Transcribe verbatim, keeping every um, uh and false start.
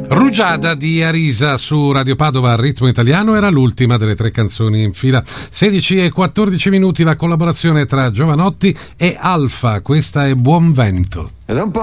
Rugiada di Arisa su Radio Padova al ritmo italiano era l'ultima delle tre canzoni in fila. sedici e quattordici minuti la collaborazione tra Jovanotti e Alfa, questa è Buon Vento.